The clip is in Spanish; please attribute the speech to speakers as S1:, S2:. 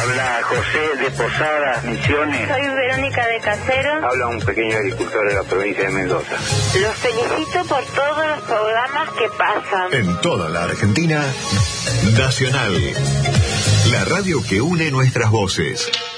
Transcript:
S1: Habla José de Posadas, Misiones.
S2: Soy Verónica de Casero.
S1: Habla un pequeño agricultor de la provincia de Mendoza.
S2: Los felicito por todos los programas que pasan.
S3: En toda la Argentina, Nacional. La radio que une nuestras voces.